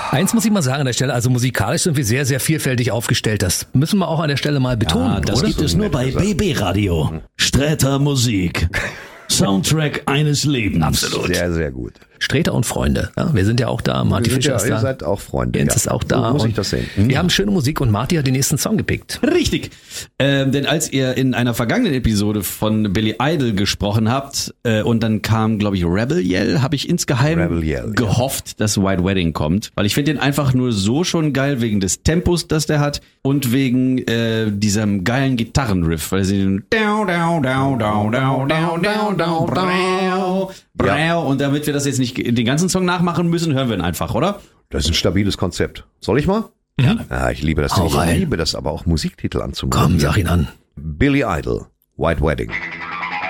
Eins muss ich mal sagen an der Stelle, also musikalisch sind wir sehr, sehr vielfältig aufgestellt. Das müssen wir auch an der Stelle mal betonen. Ja, das oder? gibt es nur bei BB Radio. Sträter Musik. Soundtrack eines Lebens. Absolut. Sehr, sehr gut. Sträter und Freunde. Ja, wir sind ja auch da. Marty Fischer ist da. Ihr seid auch Freunde. Jens ist auch da. So muss ich das sehen. Wir haben schöne Musik und Marty hat den nächsten Song gepickt. Richtig. Denn als ihr in einer vergangenen Episode von Billy Idol gesprochen habt und dann kam, glaube ich, Rebel Yell, habe ich insgeheim Rebel Yell, gehofft, dass White Wedding kommt. Weil ich finde den einfach nur so schon geil, wegen des Tempos, das der hat und wegen diesem geilen Gitarrenriff. Weil sie den und damit wir das jetzt nicht den ganzen Song nachmachen müssen, hören wir ihn einfach, oder? Das ist ein stabiles Konzept. Soll ich mal? Ja, ich liebe das. Hau rein. Ich liebe das, aber auch Musiktitel anzumachen. Komm, sag ihn an. Billy Idol, White Wedding.